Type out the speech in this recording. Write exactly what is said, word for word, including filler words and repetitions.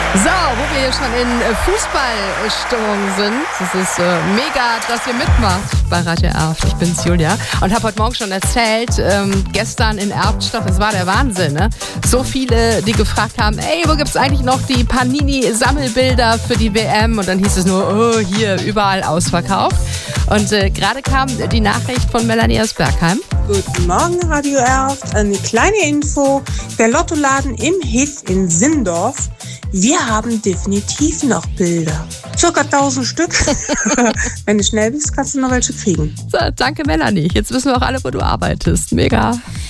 So, wo wir hier schon in Fußballstimmung sind, es ist äh, mega, dass ihr mitmacht bei Radio Erft. Ich bin's, Julia, und habe heute Morgen schon erzählt, ähm, gestern in Erftstadt, das war der Wahnsinn, ne? So viele, die gefragt haben, ey, wo gibt's eigentlich noch die Panini-Sammelbilder für die W M? Und dann hieß es nur, oh, hier, überall ausverkauft. Und äh, gerade kam die Nachricht von Melanie aus Bergheim. Guten Morgen, Radio Erft. Eine kleine Info. Der Lottoladen im Hit in Sindorf. Wir haben definitiv noch Bilder. Circa tausend Stück. Wenn du schnell bist, kannst du noch welche kriegen. So, danke, Melanie. Jetzt wissen wir auch alle, wo du arbeitest. Mega.